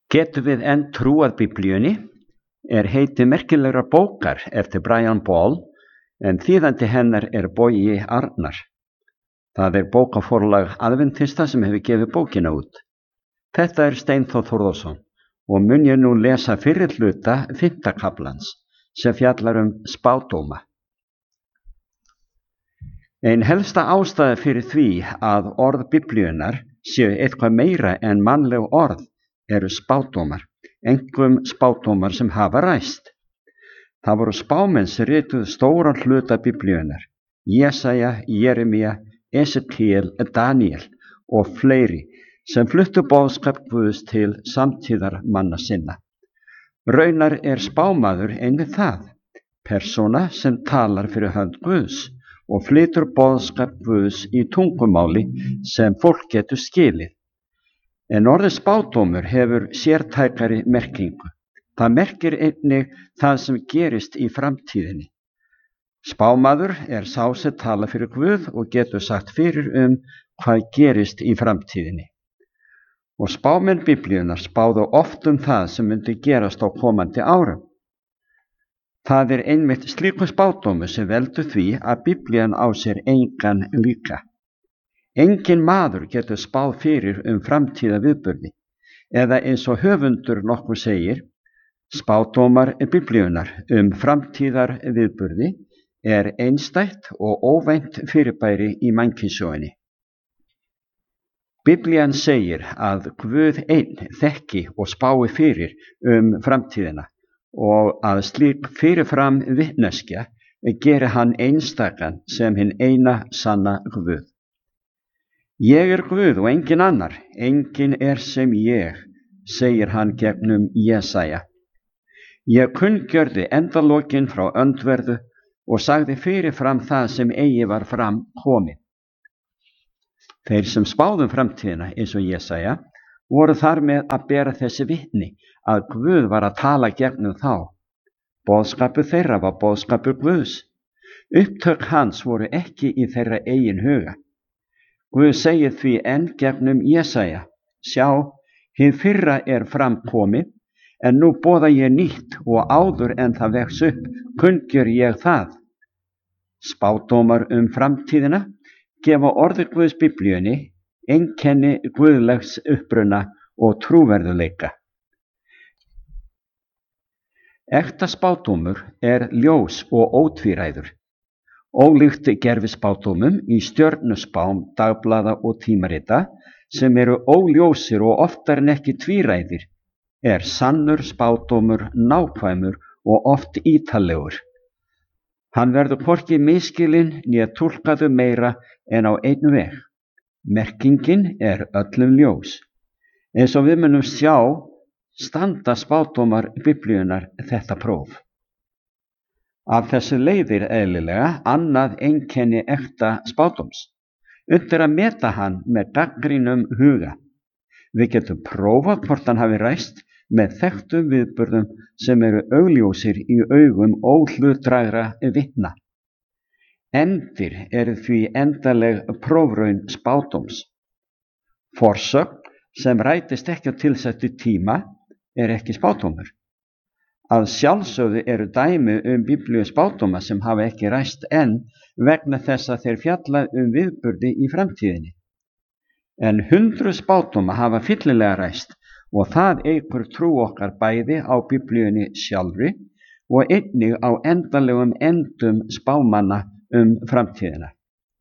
Getum við enn trúað Biblíunni er heiti merkilegrar bókar eftir Brian Ball en þýðandi hennar er Bogi Arnar. Það er bókaforlag Adventista sem hefur gefið bókina út. Þetta er Steinþór Þórðarson og mun ég nú lesa fyrri hluta 5. kaflans sem fjallar spádóma. Ein helsta ástæða fyrir því að orð Biblíunnar séu eitthvað meira en mannleg orð eru spádómar, einkum spádómar sem hafa ræst. Það voru spámenn sem rituðu stóran hluta Biblíunnar, Jesaja, Jeremía, Esekiel, Daniel og fleiri sem fluttu boðskap Guðs til samtíðar manna sinna. Raunar er spámaður einmitt það, persóna sem talar fyrir hönd Guðs og flytur boðskap Guðs í tungumáli sem fólk getur skilið. En orðið spádómur hefur sértækari merkingu. Það merkir einnig það sem gerist í framtíðinni. Spámaður er sá sem tala fyrir Guð og getur sagt fyrir hvað gerist í framtíðinni. Og spámenn Biblíunnar spáðu oft það sem myndi gerast á komandi árum. Það er einmitt slíku spádómur sem veldur því að Biblían á sér engan líka. Engin maður getur spáð fyrir framtíða viðburði, eða eins og höfundur nokkur segir, spádómar Biblíunnar framtíðar viðburði er einstætt og óvænt fyrirbæri í mannkynssögunni. Biblían segir að Guð einn þekki og spái fyrir framtíðina og að slík fyrirfram vitneskja geri hann einstakan sem hinn eina sanna Guð. Ég er Guð og engin annar, engin er sem ég, segir hann gegnum Jesaja. Ég kunngjörði endalokin frá öndverðu og sagði fyrirfram það sem eigi var fram komið. Þeir sem spáðu framtíðina eins og Jesaja voru þar með að bera þessi vitni að Guð var að tala gegnum þá. Boðskapur þeirra var boðskapur Guðs. Upptök hans voru ekki í þeirra eigin huga. Guð segir því enn gegnum Jesaja, sjá, hið fyrra er framkomið, en nú boða ég nýtt og áður en það vex upp, kunngjör ég það. Spádómar framtíðina gefa orði Guðs Biblíunni einkenni guðlegs uppruna og trúverðuleika. Ekta spádómur er ljós og ótvíræður. Ólíkt gervispádómum í stjörnuspám, dagblaða og tímarita sem eru óljósir og oftar en ekki tvíræðir, er sannur spádómur nákvæmur og oft ítarlegur. Hann verður hvorki misskilinn né túlkaður meira en á einn veg. Merkingin er öllum ljós. Eins og við munum sjá standa spádómar Biblíunnar þetta próf. Af þessu leiðir eðlilega annað einkenni ekta spádóms. Unnt er að meta hann með gagnrýnum huga. Við getum prófað hvort hann hafi ræst með þekktum viðburðum sem eru augljósir í augum óhlutdrægra vitna. Endir eru því endaleg prófraun spádóms. Forsögn sem rætist ekki á tilsettu tíma er ekki spádómur. Að sjálfsögðu eru dæmi biblíu spádóma sem hafa ekki ræst enn vegna þess að þeir fjalla viðburði í framtíðinni. En 100 spádóma hafa fyllilega ræst og það eykur trú okkar bæði á Biblíunni sjálfri og einnig á endanlegum endum spámanna framtíðina.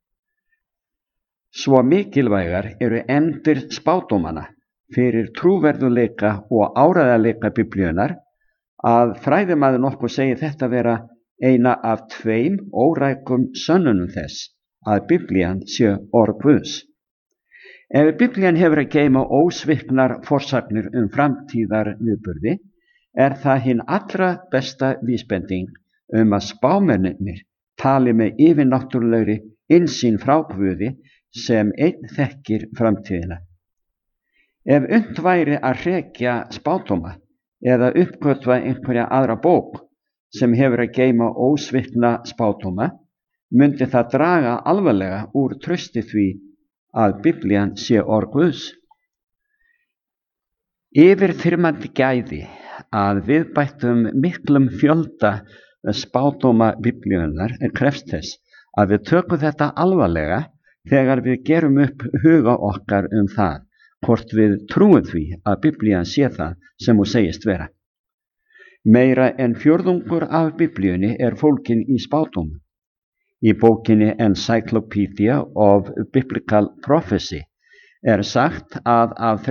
Svo mikilvægar eru endir spádómanna fyrir trúverðuleika og áreiðanleika Biblíunnar að fræðimaður nokkur segir þetta vera eina af 2 órækum sönnunum þess að Biblían sé orð Guðs. Ef Biblían hefur að geyma ósviknar forsagnir framtíðar viðburði, er það hinn allra besta vísbending að spámennirnir tali með yfirnáttúrulegri innsýn frá Guði sem einn þekkir framtíðina. Ef unnt væri að hrekja spádóma eða uppgötva einhverja aðra bók sem hefur að geyma ósvikna spádóma, myndi það draga alvarlega úr trausti því að Biblían sé orð Guðs. Yfirþyrmandi gæði að viðbættum miklum fjölda spádóma Biblíunnar krefst þess að við tökum þetta alvarlega þegar við gerum upp huga okkar það hvort við trúum því að Biblían sé það sem hún segist vera. Meira en fjórðungur af Biblíunni fólgin í spádómum. Í bókinni Encyclopedia of Biblical Prophecy sagt að af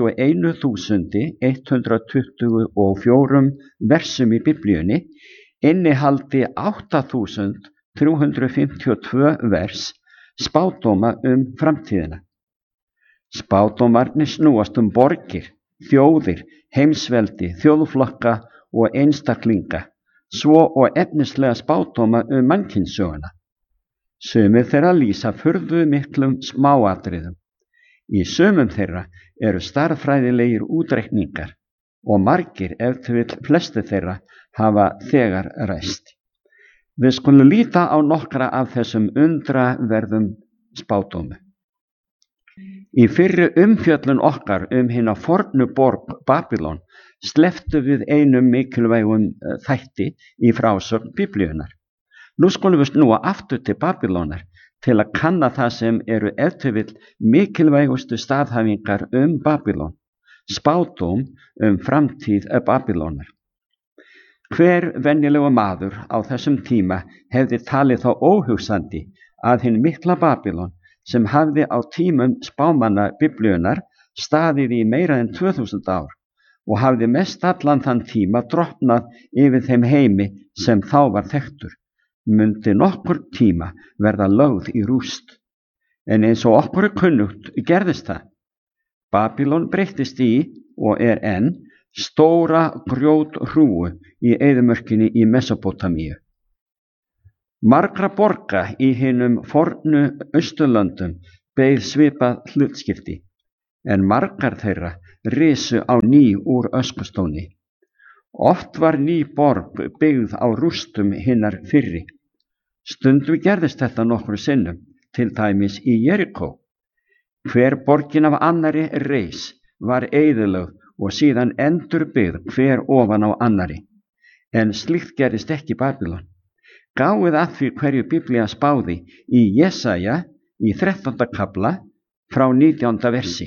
31.124 versum í Biblíunni innihaldi 8.352 vers spádóma framtíðina. Spádómarnir snúast borgir, þjóðir, heimsveldi, þjóðflokka og einstaklinga, svo og efnislega spádóma mannkynssöguna. Sumir þeirra lýsa furðu miklum smáatriðum. Í sumum þeirra stærðfræðilegir útreikningar og margir, ef til vill flestir þeirra, hafa þegar ræst. Við skulum líta á nokkra af þessum undraverðum spádómum. Í fyrri umfjöllun okkar hina fornu borg Babylon slepptum við einum mikilvægum þætti í frásögn Biblíunnar. Nú skulum við snúa aftur til Babylónar til að kanna það sem ef til vill mikilvægustu staðhæfingar Babylon, spádóm framtíð Babylónar. Hver venjulegur maður á þessum tíma hefði talið þá óhugsandi að hin mikla Babylon, sem hafði á tímum spámanna Biblíunnar staðið í meira en 2000 ár og hafði mest allan þann tíma drottnað yfir þeim heimi sem þá var þekktur, mundi nokkur tíma verða lögð í rúst. En eins og okkur kunnugt gerðist það. Babylon breyttist í og enn stóra grjóthrúgu í eyðimörkinni í Mesópótamíu. Margra borga í hinum fornu Austurlöndum beið svipað hlutskipti, en margar þeirra risu á ný úr öskustóni. Oft var ný borg byggð á rústum hinnar fyrri. Stundum gerðist þetta nokkru sinnum, til dæmis í Jerikó. Hver borgin af annari reis var eyðilögð og síðan endurbyggð hver ofan á annari. En slíkt gerðist ekki í Babylon. Gáið að því hverju Biblía spáði í Jesaja í 13. kafla frá 19. versi.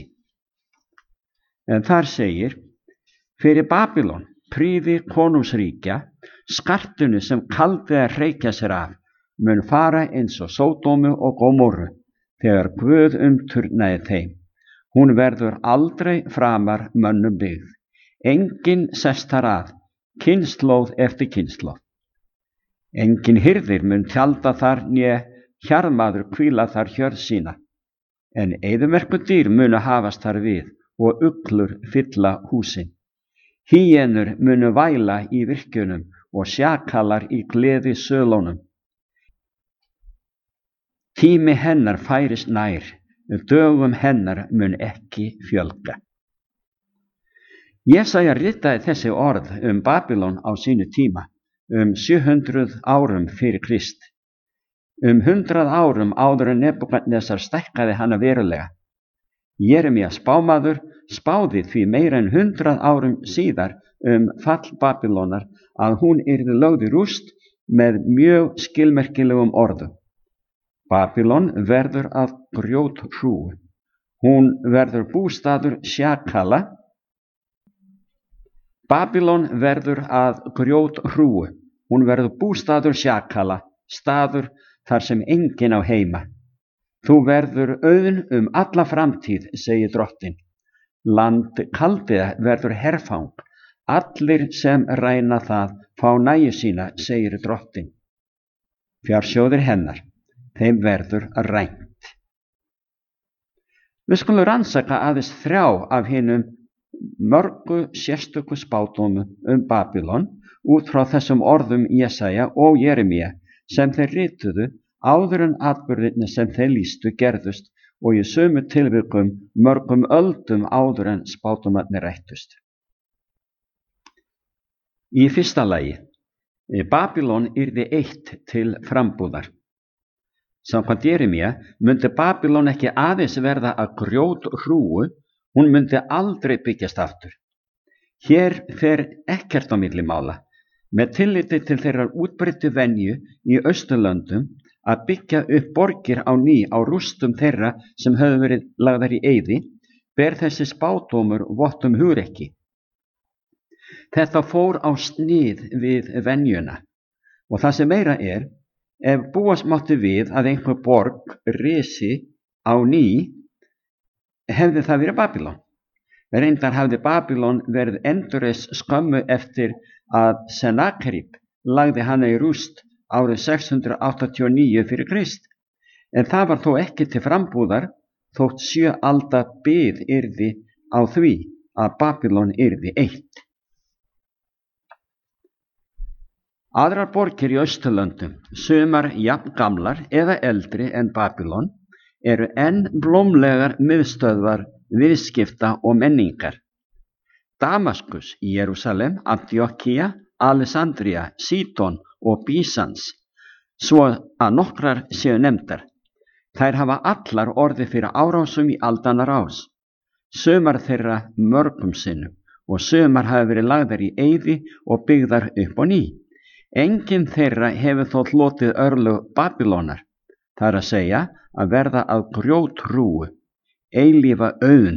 En þar segir: fyrir Babylon, prýði konungsríkja, skartunu sem Kaldear hreykja sér af, mun fara eins og Sódómu og Gómorru, þegar Guð turnaði þeim. Hún verður aldrei framar mönnum byggð. Enginn sest þar að, kynslóð eftir kynslóð. Enginn hirðir mun tjalda þar né hjarðmaður hvíla þar hjörð sína. En eyðimerkurdýr munu hafast þar við og uglur fylla húsin. Hýenur munu væla í virkjunum og sjakalar í gleði sölónum. Tími hennar færist nær, dögum hennar mun ekki fjölga. Jesaja ritaði þessi orð Babylon á sínu tíma, 700 árum fyrir Krist. 100 árum áður en Nebúkadnesar stækkaði hana verulega. Jeremía spámaður spáði því meira en 100 árum síðar fall Babylónar að hún yrði lögð í rúst með mjög skilmerkilegum orðum. Babylon verður að grjóthrúgu. Hún verður bústaður sjakala. Babylon verður að grjóthrúgu. Hún verður bústaður sjakala, staður þar sem enginn á heima. Þú verður auðn alla framtíð, segir drottin. Land Kaldear verður herfang. Allir sem ræna það fá nægju sína, segir drottin. Fjársjóðir hennar, þeim verður rænt. Við skulum rannsaka aðeins 3 af hinum mörgu sérstöku spádómum Babylon út frá þessum orðum Jesaja og Jeremía sem þeir rituðu áður en atburðirnir sem þeir lýstu gerðust og í sömu tilvikum mörgum öldum áður en spádómarnir rættust. Í fyrsta lagi, Babylon yrði eitt til frambúðar. Samkvæmt Jeremía mundi Babylon ekki aðeins verða að grjóthrúgu, hún mundi aldrei byggjast aftur. Hér fer ekkert á milli mála, með tilliti til þeirrar útbreiddu venju í Austurlöndum að byggja upp borgir á ný á rústum þeirra sem höfðu verið lagðar í eyði, ber þessi spádómur vott hugrekki. Þetta fór á snið við venjuna, og það sem meira er, ef búast mátti við að einhver borg risi á ný, hefði það verið Babýlon. Reyndar hafði Babýlon verið endurreist skömmu eftir að Sennakerib lagði hana í rúst árið 689 fyrir Krist, en það var þó ekki til frambúðar þótt 7 alda bið yrði á því að Babýlon yrði eitt. Aðrar borgir í Austurlöndum, sumar jafngamlar eða eldri en Babýlon, eru enn blómlegar miðstöðvar viðskipta og menningar. Damaskus, Jerúsalem, Antíokkía, Alessandría, Sídon og Bísans, svo að nokkrar séu nefndar. Þær hafa allar orðið fyrir árásum í aldanna rás, sumar þeirra mörgum sinnum og sumar hafa verið lagðar í eyði og byggðar upp á ný. Engin þeirra hefur þó hlotið örlög Babýlonar, það er að segja að verða að grjótrúu, eilífa auðn.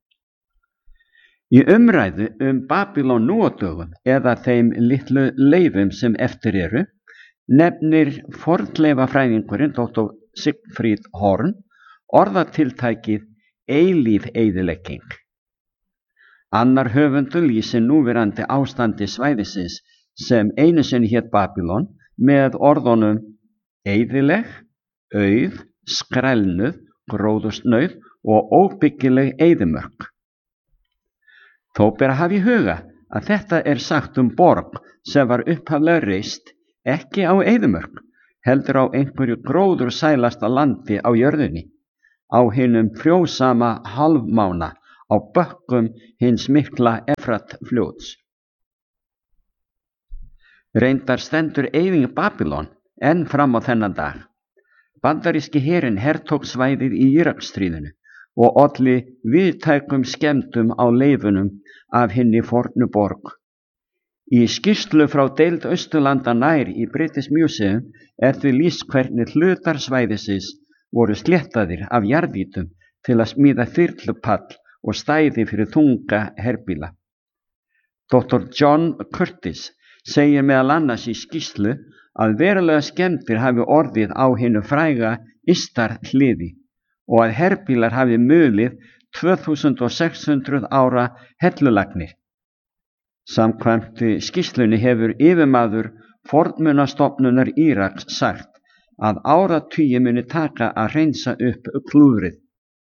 Í umræðu Babýlon nú á dögum eða þeim litlu leifum sem eftir eru, nefnir fornleifafræðingurinn Dr. Sigfríð Horn orðatiltækið eilíf eyðilegging. Annar höfundur lýsir núverandi ástandi svæðisins sem einu sinni hét Babýlon með orðunum eyðileg, auð, skrælnuð, gróðursnauð og óbyggileg eyðimörk. Þó ber að hafa í huga að þetta er sagt borg sem var upphaflega reist ekki á eyðimörk, heldur á einhverju gróðursælasta landi á jörðinni, á hinum frjósama hálfmána á bökkum hins mikla Efrat-fljóts. Reyndar stendur eyðing Babýlon enn fram á þennan dag. Bandaríski herinn hertók svæðið í Íraksstríðinu og olli víðtækum skemmdum á leifunum af hinni fornu borg. Í skýrslu frá deild Austurlanda nær í British Museum er því lýst hvernig hlutar svæðisins voru sléttaðir af jarðýtum til að smíða þyrlupall og stæði fyrir þunga herbíla. Dr. John Curtis segir meðal annars í skýrslu að verulega skemmdir hafi orðið á hinu fræga Istar-hliði og að herbílar hafi mulið 2600 ára hellulagnir. Samkvæmt skýrslunni hefur yfirmaður fornmunastofnunar Íraks sagt að áratugi muni taka að hreinsa upp klúðrið.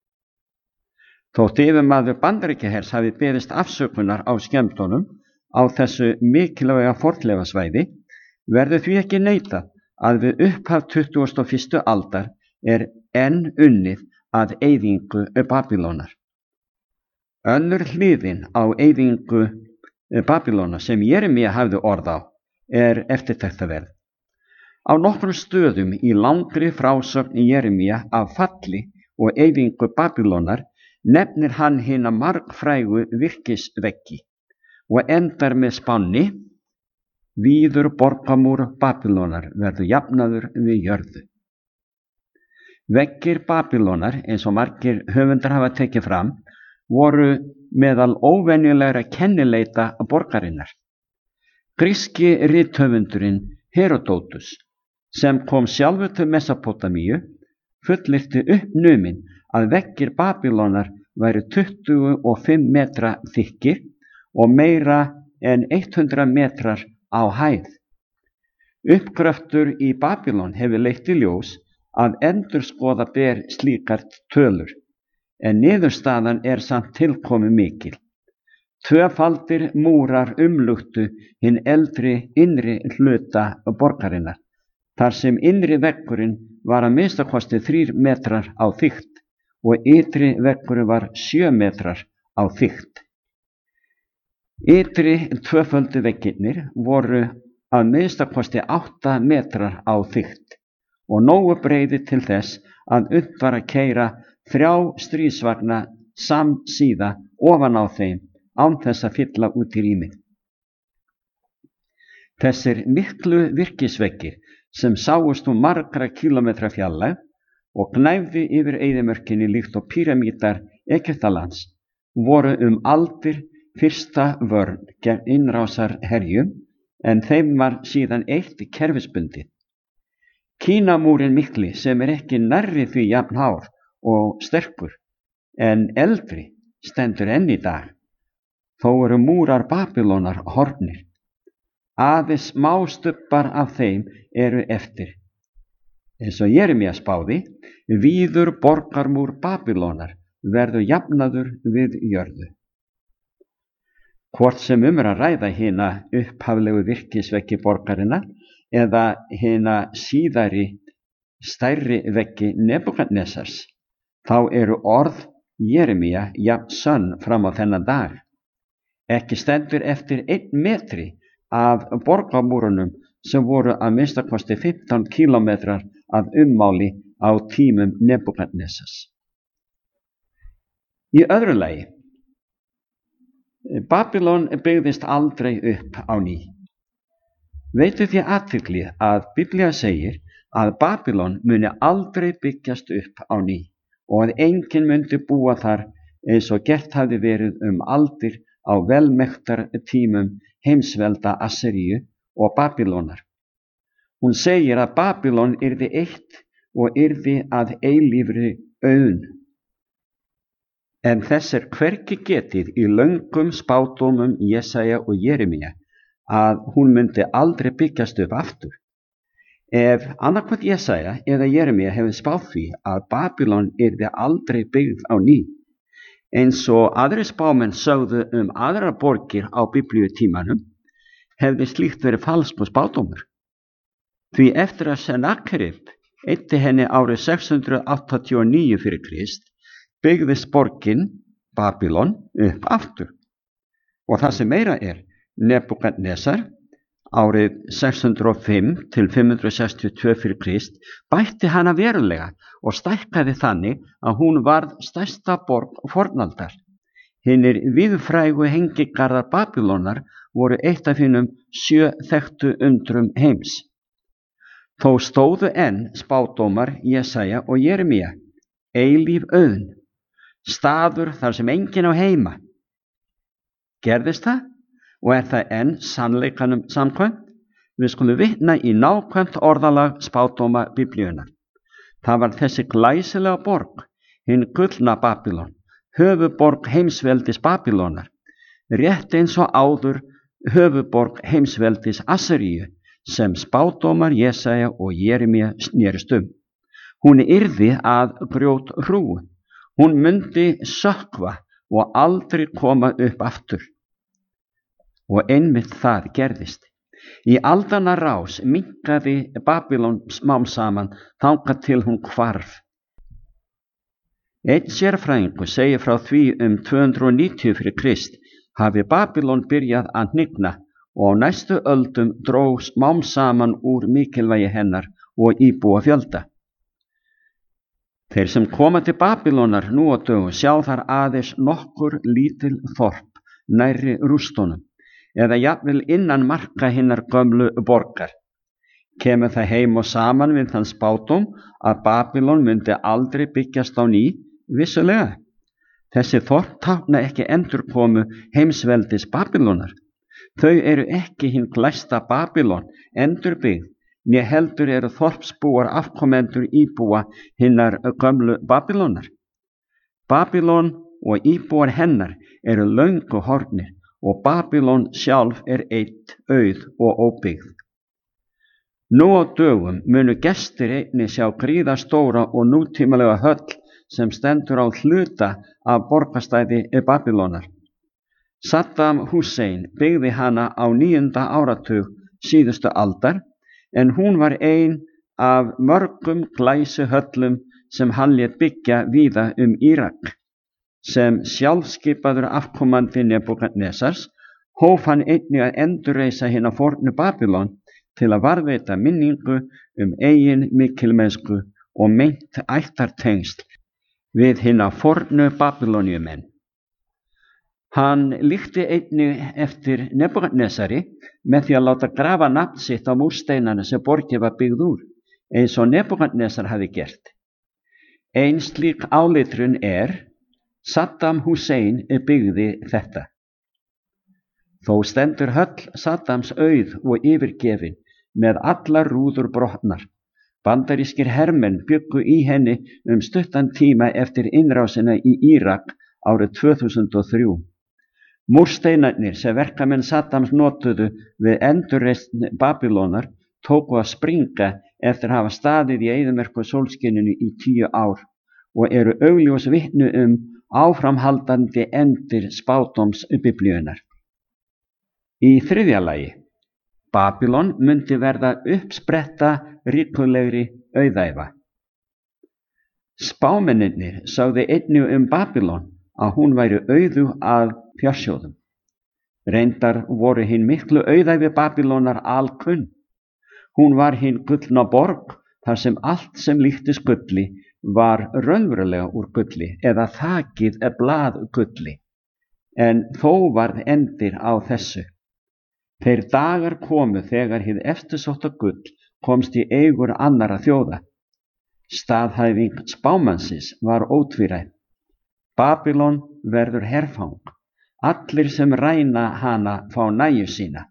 Þótt yfirmaður Bandaríkjahers hafi beðist afsökunar á skemmdunum á þessu mikilvæga fornleifasvæði, verður því ekki neitað að við upphaf 21. aldar er enn unnið að eyðingu Babýlonar. Önnur hliðin á eyðingu Babýlonar sem Jeremía hafði orð á er eftirtektarverð. Á nokkrum stöðum í langri frásögn Jeremía af falli og eyðingu Babýlonar nefnir hann hina margfrægu virkisveggi og endar með spánni: víður borgamúr Babýlonar verður jafnaður við jörðu. Veggir Babýlonar, eins og margir höfundar hafa tekið fram, voru meðal óvenjulegra kennileita borgarinnar. Gríski rithöfundurinn Heródótus, sem kom sjálfur til Mesópótamíu, fullyrti uppnuminn að veggir Babýlonar væru 25 metra þykkir og meira en 100 metrar á hæð. Uppgröftur í Babýlon hefur leitt í ljós að endurskoða ber slíkar tölur, en niðurstaðan er samt tilkomin mikil. Tvöfaldir múrar umluktu hinn eldri innri hluta borgarinnar, þar sem innri veggurinn var að minnstakosti 3 metrar á þykkt og ytri veggurinn var 7 metrar á þykkt. Ytri tvöföldu veggirnir voru að minnstakosti 8 metrar á þykkt og nógu breiðir til þess að unnt var að keyra 3 stríðsvagna samsíða ofan á þeim án þess að fylla út í rýmið. Þessir miklu virkisveggir sem sáust margra kílómetra fjarlægð og gnæfðu yfir eyðimörkinni líkt og píramídar Egyptalands voru aldir fyrsta vörn gegn innrásar herjum, en þeim var síðan eitt kerfisbundið. Kínamúrinn mikli sem ekki nærri því jafn hár og sterkur en eldri stendur enn í dag. Þó eru múrar Babýlonar horfnir. Aðeins smástubbar af þeim eru eftir. Eins og Jeremía spáði, víður borgarmúr Babýlonar verður jafnaður við jörðu. Hvort sem er að ræða hina upphaflegu virkisveggi borgarinnar eða hina síðari stærri veggi Nebúkadnesars, þá eru orð Jeremía jafn sönn fram á þennan dag. Ekki stendur eftir 1 metri af borgarmúrunum sem voru að minnstakosti 15 kílómetrar að ummáli á tímum Nebúkadnesars. Í öðru lagi, Babýlon byggðist aldrei upp á ný. Veitu því athygli að Biblía segir að Babýlon muni aldrei byggjast upp á ný og að enginn myndi búa þar eins og gert hafði verið aldir á velmektar tímum heimsvelda Asseríu og Babýlonar. Hún segir að Babýlon yrði eitt og yrði að eilífri auðn. En þess hvergi getið í löngum spádómum Jesaja og Jeremía að hún myndi aldrei byggjast upp aftur. Ef annarkvæmt Jesaja eða Jeremía hefði spáð því að Babýlon yrði aldrei byggð á ný, eins og aðri spámenn sögðu aðrar borgir á biblíutímanum, hefði slíkt verið falskur spádómur. Því eftir að Sennakerib eyddi henni árið 689 fyrir Krist, byggðist borgin Babýlon upp aftur. Og það sem meira Nebúkadnesar árið 605 til 562 fyrir Krist bætti hana verulega og stækkaði þannig að hún varð stærsta borg fornaldar. Hinir víðfrægu hengigarðar Babýlonar voru eitt af hinum 7 þekktu undrum heims. Þó stóðu enn spádómar Jesaja og Jeremía, eilíf auðn, staður þar sem enginn á heima. Gerðist það og það enn sannleikanum samkvæmt? Við skulum vitna í nákvæmt orðalag spádóma Biblíunnar. Það var þessi glæsilega borg, hin gullna Babýlon, höfuborg heimsveldis Babýlonar, rétt eins og áður höfuborg heimsveldis Asseríu, sem spádómar Jesaja og Jeremía snerist Hún yrði að grjóthrúgu. Hún myndi sökkva og aldrei koma upp aftur. Og einmitt það gerðist. Í aldanna rás minnkaði Babýlon smám saman þangað til hún hvarf. Einn sérfræðingur segir frá því 290 fyrir Krist hafi Babýlon byrjað að hnigna og á næstu öldum dró smám saman úr mikilvægi hennar og íbúa fjölda. Þeir sem koma til Babýlonar nú á dögum sjá þar aðeins nokkur lítil þorp nærri rústunum eða jafnvel innan marka hinnar gömlu borgar. Kemur það heim og saman við þann spádóm að Babýlon myndi aldrei byggjast á ný? Vissulega. Þessi þorp tákna ekki endurkomu heimsveldis Babýlonar. Þau eru ekki hinn glæsta Babýlon endurbyggð, né heldur eru þorpsbúar afkomendur íbúa hinnar gömlu Babýlonar. Babýlon og íbúar hennar eru löngu horfnir og Babýlon sjálf eitt auð og óbyggð. Nú á dögum munu gestir einnig sjá gríðarstóra og nútímalega höll sem stendur á hluta af borgarstæði Babýlonar. Saddam Hussein byggði hana á 9. áratug síðustu aldar, en hún var ein af mörgum glæsuhöllum sem hann lét byggja víða Írak. Sem sjálfskipaður afkomandi Nebúkadnesars hóf hann einnig að endurreisa hina fornu Babýlon til að varðveita minningu eigin mikilmennsku og meint ættartengsl við hina fornu Babýloníumenn. Hann líkti einnig eftir Nebúkadnesari með því að láta grafa nafn sitt á múrsteinana sem borgin var byggð úr, eins og Nebúkadnesar hafði gert. Ein slík áletrun Saddam Hussein byggði þetta. Þó stendur höll Saddams auð og yfirgefin með allar rúður brotnar. Bandarískir hermenn bjuggu í henni stuttan tíma eftir innrásina í Írak árið 2003. Múrsteinarnir sem verkamenn Saddams notuðu við endurreisn Babýlonar tóku að springa eftir að hafa staðið í eyðimerku sólskininu í 10 ár og eru augljós vitni áframhaldandi endir spádóms Biblíunnar. Í þriðja lagi, Babýlon mundi verða uppspretta ríkulegri auðæfa. Spámennirnir sögðu einnig Babýlon að hún væri auðug af fjársjóðum. Reyndar voru hin miklu auðæfi Babýlonar alkunn. Hún var hin gullna borg þar sem allt sem líktist gulli var raunverulega úr gulli eða þakið blaðgulli. En þó varð endir á þessu. Þeir dagar komu þegar hið eftirsótta gull komst í eigur annarra þjóða. Staðhæfing spámannsins var ótvíræð. Babýlon verður herfang. Allir sem ræna hana fá nægju sína.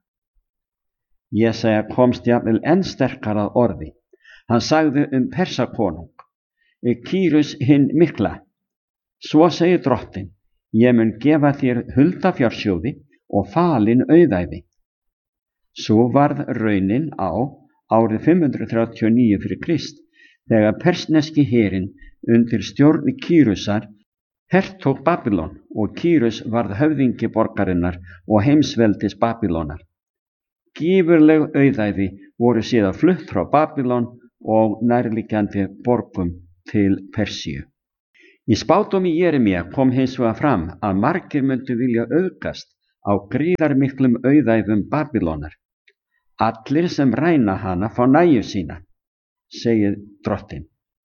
Jesaja komst jafnvel enn sterkar að orði. Hann sagði Persakonung, Kýrus hinn mikla. Svo segir drottinn, ég mun gefa þér huldafjársjóði og falin auðæfi. Svo varð raunin á árið 539 fyrir Krist, þegar persneski herinn undir stjórn Kýrusar hertók Babýlon og Kýrus varð höfðingi borgarinnar og heimsveldis Babýlonar. Gífurleg auðæfi voru síðan flutt frá Babýlon og nærliggjandi borgum til Persíu. Í spádómi Jeremía kom hins vegar fram að margir myndu vilja auðgast á gríðarmiklum auðæfum Babýlonar. Allir sem ræna hana fá nægju sína, segir drottinn.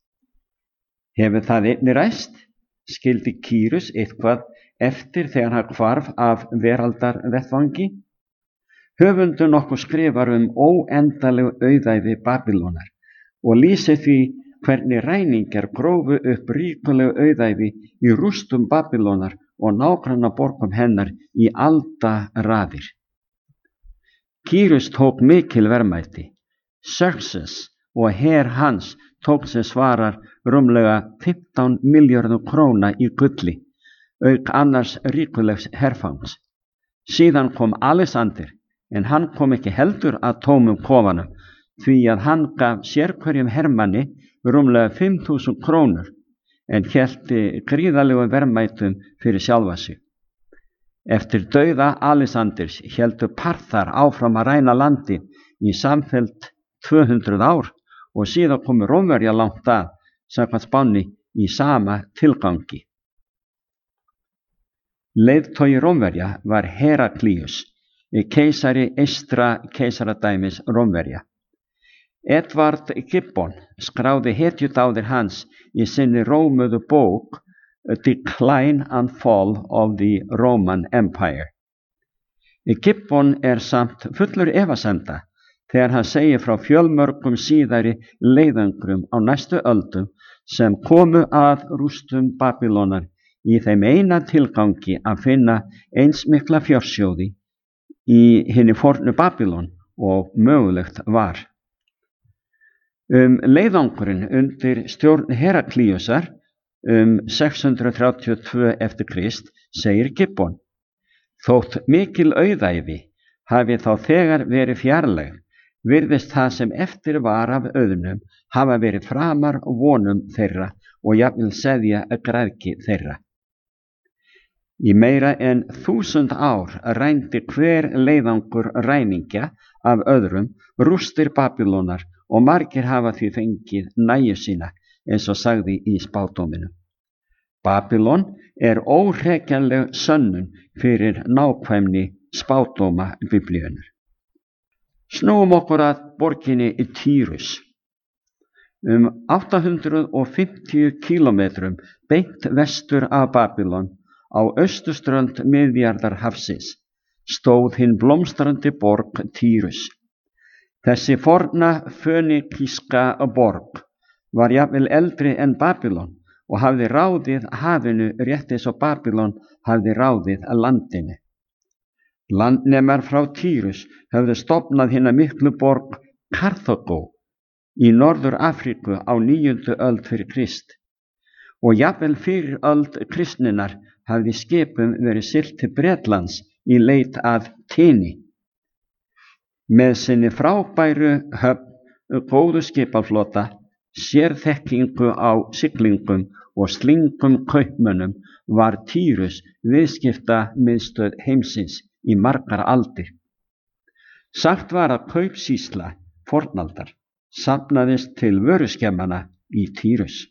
Hefur það einnig ræst? Skildi Kýrus eitthvað eftir þegar hann hvarf af veraldarvettvangi? Höfundur nokkuð skrifar óendaleg auðæfi Babýlonar og lýsir því hvernig ræningjar grófu upp ríkuleg auðæfi í rústum Babýlonar og nágranna borgum hennar í aldaraðir. Kýrus tók mikil verðmæti. Xerxes og her hans tók sem svarar rúmlega 15 milljörðum króna í gulli, auk annars ríkulegs herfangs. Síðan kom Alexander, en hann kom ekki heldur að tómum kofanum, því að hann gaf sérhverjum hermanni rúmlega 5.000 krónur, en hélti gríðarlegum verðmætum fyrir sjálfa sig. Eftir dauða Alexanders héldu Parþar áfram að ræna landi í samfellt 200 ár og síðan komu Rómverjar langt að, samkvæmt spánni, í sama tilgangi. Leiðtogi Rómverja var Heraklíus, keisari eystra keisaradæmis Rómverja. Edvard Gibbon skráði hetjudáðir hans í sinni rómuðu bók Decline and Fall of the Roman Empire. Gibbon samt fullur efasemda þegar hann segir frá fjölmörgum síðari leiðangrum á næstu öldum sem komu að rústum Babýlonar í þeim eina tilgangi að finna eins mikla fjársjóði í hinni fornu Babýlon og mögulegt var. Leiðangurinn undir stjórn Heraklíusar 632 eftir Krist segir Gibbon: þótt mikil auðæfi hafi þá þegar verið fjarlæg, virðist það sem eftir var af auðnum hafa verið framar vonum þeirra og jafnvel seðja græðgi þeirra. Í meira en 1000 ár rændi hver leiðangur ræningja af öðrum rústir Babýlonar og margir hafa því fengið nægju sína, eins og sagði í spádóminum. Babýlon óhrekjanleg sönnun fyrir nákvæmni spádóma Biblíunnar. Snúum okkur að borginni Týrus. 850 kílómetrum beint vestur af Babýlon á austurströnd Miðjarðarhafsins, stóð hinn blómstrandi borg Týrus. Þessi forna fönikíska borg var jafnvel eldri en Babýlon og hafði ráðið hafinu rétt eins og Babýlon hafði ráðið landinu. Landnemar frá Týrus höfðu stofnað hina miklu borg Karþagó í Norður Afríku á 9. öld fyrir Krist og jafnvel fyrir öld kristninnar hafði skipum verið siglt til Bretlands í leit að Tini. Með sinni frábæru höfn, góðu skipaflota, sérþekkingu á siglingum og slingum kaupmönnum var Týrus viðskiptamiðstöð heimsins í margar aldir. Sagt var að kaupsýsla fornaldar safnaðist til vöruskemmanna í Týrus.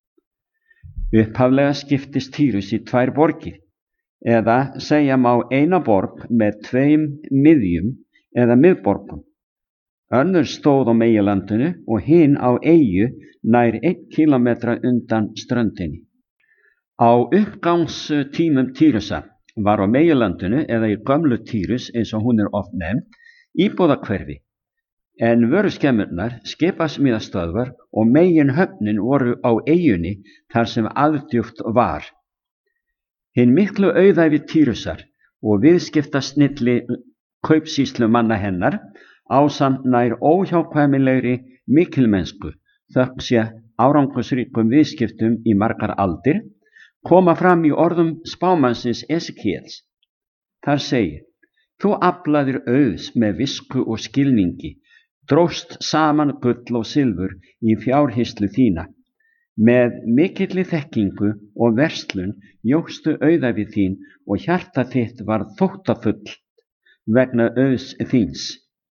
Upphaflega skiptist Týrus í 2 borgir, eða segja má eina borg með 2 miðjum eða miðborgum. Önnur stóð á meginlandinu og hin á eyju nær 1 kílómetra undan ströndinni. Á uppgangstímum Týrusar var á meginlandinu eða í gömlu Týrus eins og hún oft nefnd íbúðahverfi, en vöruskemmurnar, skipasmíðastöðvar og meginhöfnin voru á eyjunni þar sem aðdjúpt var. Hinn miklu auðæfi Týrusar og viðskiptasnilli kaupsýslumanna hennar ásamt nær óhjákvæmilegri mikilmennsku þökk sé árangursríkum viðskiptum í margar aldir koma fram í orðum spámannsins Esekíels. Þar segir: Þú aflaðir auðs með visku og skilningi, dróst saman gull og silfur í fjárhyslu þína. Með mikilli þekkingu og verslun jókstu auðæfi þín og hjarta þitt var þóttafullt vegna auðs þíns.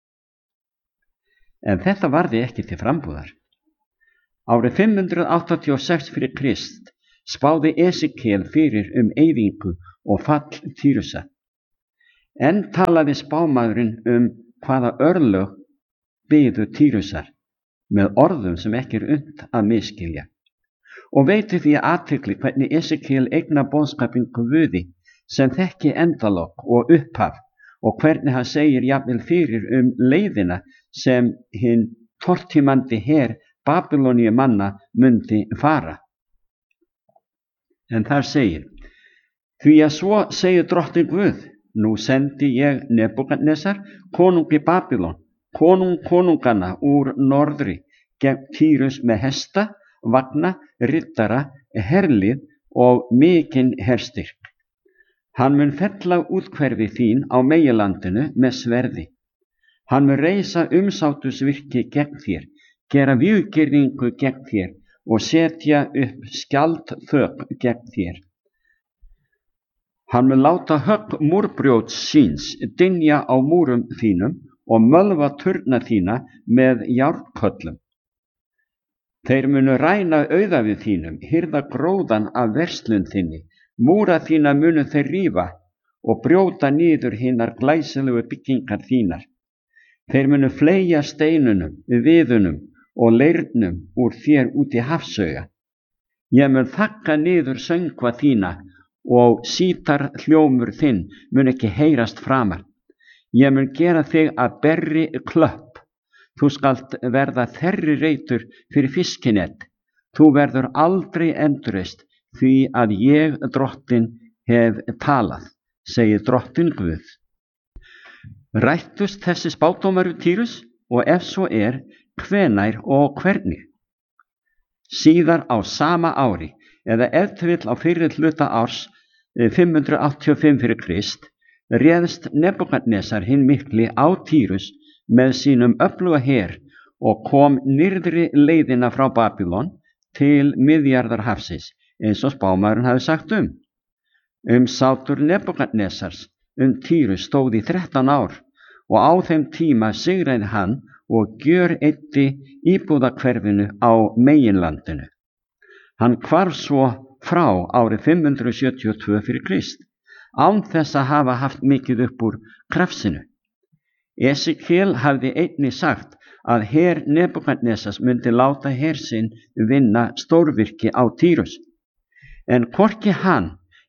En þetta varði ekki til frambúðar. Árið 586 fyrir Krist spáði Esekíel fyrir eyðingu og fall Týrusa. Enn talaði spámaðurinn hvaða örlög biðu Týrusar með orðum sem ekki unnt að misskilja. Og veiti því athygli hvernig Esekíel eigna boðskapinn Guði sem þekki endalok og upphaf og hvernig hann segir jafnvel fyrir leiðina sem hinn tortímandi her Babýloníu manna mundi fara. En þar segir: Því að svo segir drottinn Guð, nú sendi ég Nebúkadnesar, konungi Babýlon, konunganna úr norðri, gegn Týrus með hesta, vagna, riddara, herlið og mikinn herstyrk. Hann mun fella úthverfi þín á meginlandinu með sverði. Hann mun reisa umsátusvirki gegn þér, gera víggirðingu gegn þér og setja upp skjaldþök gegn þér. Hann mun láta högg múrbrjóts síns dynja á múrum þínum og mölva turna þína með járnköllum. Þeir munu ræna auðæfi þínum, hirða gróðan af verslun þinni, múra þína munu þeir rífa og brjóta niður hinar glæsilegu byggingar þínar. Þeir munu fleygja steinunum, viðunum og leirnum úr þér út í hafsauga. Ég mun þakka niður söngva þína og sítar hljómur þinn mun ekki heyrast framar. Ég mun gera þig að berri klöpp. Þú skalt verða þerri reitur fyrir fiskinett. Þú verður aldrei endurreist því að ég, drottinn, hef talað, segir drottinn Guð. Rættust þessi spádómar við Týrus og ef svo hvenær og hvernig? Síðar á sama ári, eða ef til vill á fyrri hluta árs 585 fyrir Krist, réðst Nebúkadnesar hinn mikli á Týrus með sínum öfluga her og kom nyrðri leiðina frá Babýlon til Miðjarðarhafsins, eins og spámaðurinn hafi sagt sátur Nebúkadnesars Týrus stóð í 13 ár og á þeim tíma sigraði hann og gjöreyddi íbúðahverfinu á meginlandinu. Hann hvarf svo frá árið 572 fyrir Krist, án þess að hafa haft mikið upp úr krafsinu. Esekíel hafði einnig sagt að her Nebúkadnesars myndi láta her sinn vinna stórvirki á Týrus. En hvorki hann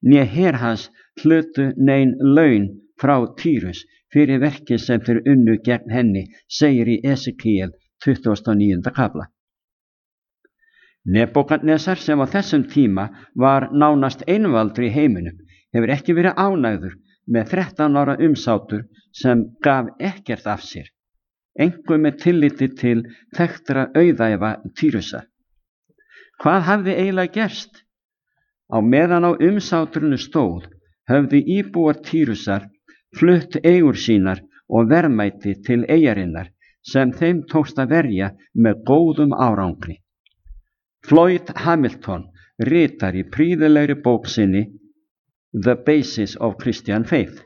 né her hans hlutu nein laun frá Týrus fyrir verkið sem þeir unnu gegn henni, segir í Esekiel 29. kafla. Nebúkadnesar, sem á þessum tíma var nánast einvaldur í heiminum, hefur ekki verið ánægður með 13 ára umsátur sem gaf ekkert af sér, einkum með tilliti til þekktra auðæfa Týrusar. Hvað hafði eiginlega gerst? Á meðan á umsáturinu stóð, höfðu íbúar Týrusar flutt eigur sínar og verðmæti til eyjarinnar sem þeim tókst að verja með góðum árangri. Floyd Hamilton ritar í prýðilegri bók sinni The Basis of Christian Faith.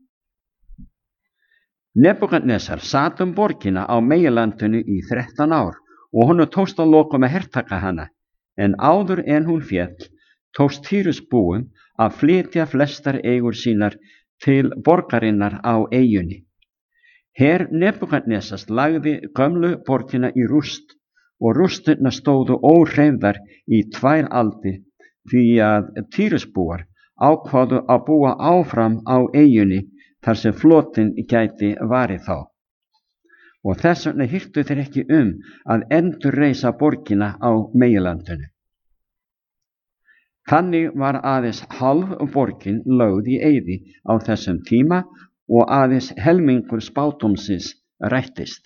Nebúkadnesar sat borgina á meginlandinu í 13 ár og honum tókst að lokum að hertaka hana, en áður en hún féll tókst Týrusbúum að flytja flestar eigur sínar til borgarinnar á eyjunni. Her Nebúkadnesars lagði gömlu borgina í rúst og rústirnar stóðu óhreyfðar í 2 aldir því að Týrusbúar ákváðu að búa áfram á eyjunni þar sem flotinn gæti varið þá. Og þess vegna hirtu þeir ekki að endurreisa borgina á meginlandinu. Þannig var aðeins hálf borgin lögð í eyði á þessum tíma og aðeins helmingur spádómsins rættist.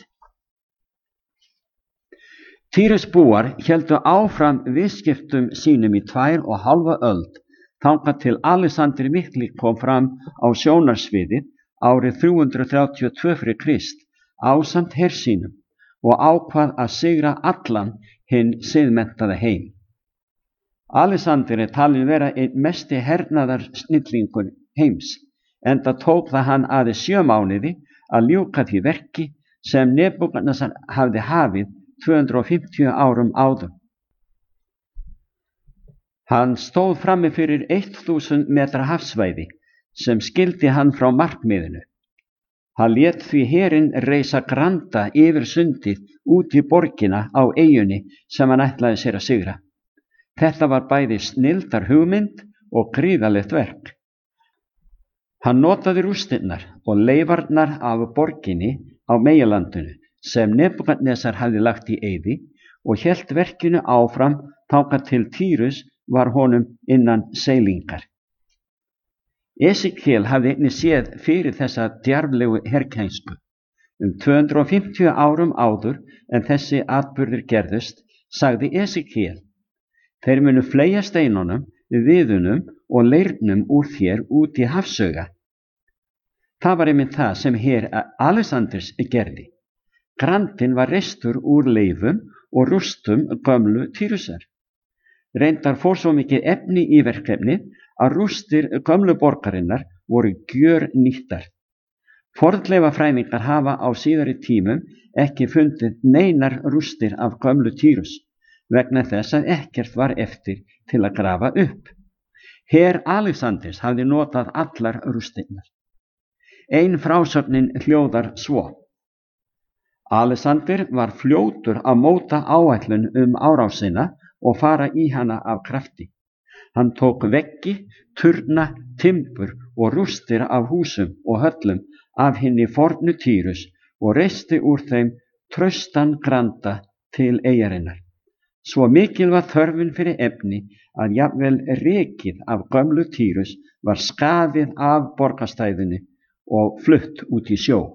Týrusbúar héldu áfram viðskiptum sínum í 2,5 öld þangað til Alexander mikli kom fram á sjónarsviðið árið 332 fyrir Krist ásamt her sínum og ákvað að sigra allan hinn siðmenntaða heim. Alexander er talinn vera einn mesti hernaðar snillingur heims, enda tók það hann aðeins 7 mánuði að ljúka því verki sem Nebúkadnesar hafði hafið 250 árum áður. Hann stóð frammi fyrir 1000 metra hafsvæði sem skildi hann frá markmiðinu. Hann lét því herinn reisa granda yfir sundið út í borgina á eyjunni sem hann ætlaði sér að sigra. Þetta var bæði snilldar hugmynd og gríðarlegt verk. Hann notaði rústirnar og leifarnar af borginni á meginlandinu sem Nebúkadnesar hafði lagt í eyði og hélt verkinu áfram þangað til Týrus var honum innan seilingar. Esekiel hafði einnig séð fyrir þessa djarflegu herkænsku. 250 árum áður en þessi atburðir gerðust, sagði Esekiel: Þeir munu fleygja steinunum, viðunum og leirnum úr þér út í hafsauga. Það var einmitt það sem her Alexanders gerði. Grandinn var reistur úr leifum og rústum gömlu Týrusar. Reyndar fór svo mikið efni í verkefnið að rústir gömlu borgarinnar voru gjörnýttar. Fornleifafræðingar hafa á síðari tímum ekki fundið neinar rústir af gömlu Týrus vegna þess að ekkert var eftir til að grafa upp. Her Alexanders hafði notað allar rústirnar. Ein frásögnin hljóðar svo: Alexander var fljótur að móta áætlun árásina og fara í hana af krafti. Hann tók veggi, turna, timbur og rústir af húsum og höllum af hinni fornu Týrus og reisti úr þeim traustan granda til eyjarinnar. Svo mikil var þörfin fyrir efni að jafnvel rekið af gömlu Týrus var skafið af borgarstæðinu og flutt út í sjó.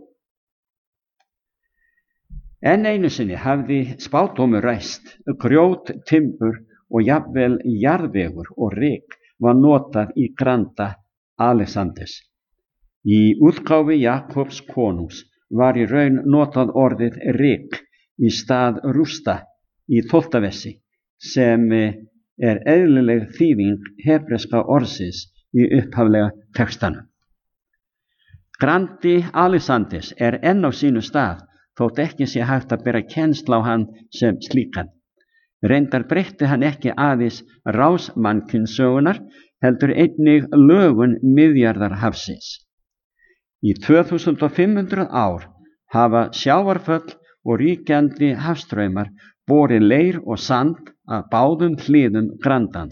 En einu sinni hafði spádómur ræst, grjót, timbur og jafnvel jarðvegur og ryk var notað í granda Alexanders. Í útgáfu Jakobs konungs var í raun notað orðið ryk í stað rústa í 12. versi, sem er eðlileg þýðing hebreska orðsins í upphaflega textanum. Grandi Alexanders er enn á sínu stað, þótt ekki sé hægt að bera kennsl á hann sem slíkan. Reyndar breytti hann ekki aðeins rás mannkynssögunar, heldur einnig lögun Miðjarðarhafsins. Í 2500 ár hafa sjávarföll og ríkjandi hafstraumar borið leir og sand að báðum hliðum grandans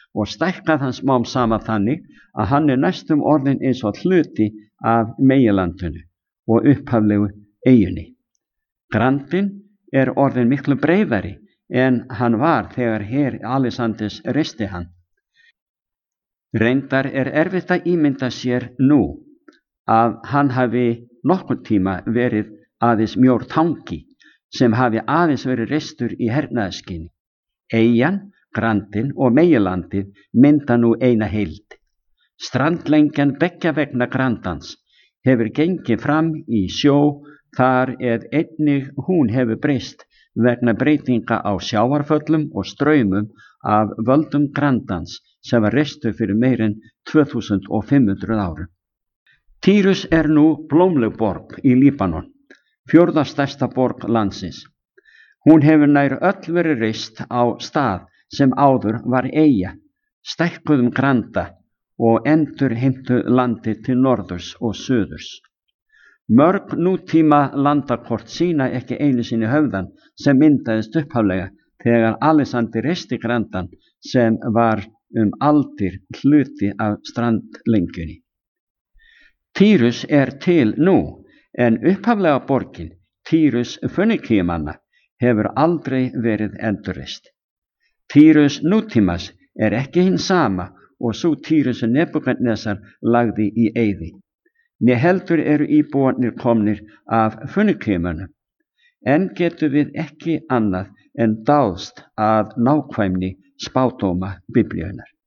og stækkað hann smám saman þannig að hann næstum orðinn eins og hluti af meginlandinu og upphaflegu eyjunni. Grandinn orðinn miklu breiðari en hann var þegar her Alexanders reisti hann. Reyndar erfitt að ímynda sér nú að hann hafi nokkurn tíma verið aðeins mjór tangi sem hafi aðeins verið reistur í hernaðarskyni. Eyjan, Grandinn og meginlandið mynda nú eina heild. Strandlengjan beggja vegna Grandans hefur gengið fram í sjó þar einnig hún hefur breyst vegna breytinga á sjávarföllum og straumum af völdum Grandans sem var reistur fyrir meir en 2500 árum. Týrus nú blómleg borg í Líbanon, 4. stærsta borg landsins. Hún hefur nær öll verið reist á stað sem áður var eyja, stækkuðum Granda og endurheimtu landið til norðurs og suðurs. Mörg nútíma landakort sýna ekki einu sinni höfðan sem myndaðist upphaflega þegar Alexander reisti Grandann sem var aldir hluti af strandlengjunni. Týrus til nú, en upphaflega borgin, Týrus Fönikíumanna, hefur aldrei verið endurreist. Týrus nútímas ekki hinn sama og sú Týrus Nebúkadnesar lagði í eyði. Né heldur íbúarnir komnir af Fönikíumönnum, en getum við ekki annað en dáðst að nákvæmni spádóma Biblíunnar.